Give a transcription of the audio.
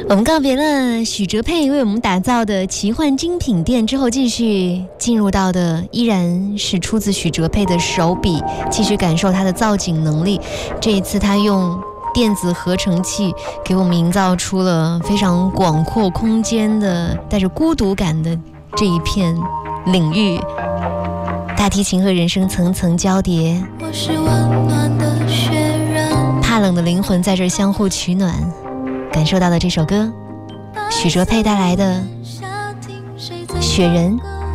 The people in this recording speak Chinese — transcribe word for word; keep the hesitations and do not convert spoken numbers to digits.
我们告别了许哲佩为我们打造的奇幻精品店之后，继续进入到的依然是出自许哲佩的手笔，继续感受他的造景能力。这一次他用电子合成器给我们营造出了非常广阔空间的带着孤独感的这一片领域，大提琴和人声层层交叠， 我是温暖的雪人， 怕冷的灵魂在这相互取暖。感受到的这首歌，许哲佩带来的《雪人》。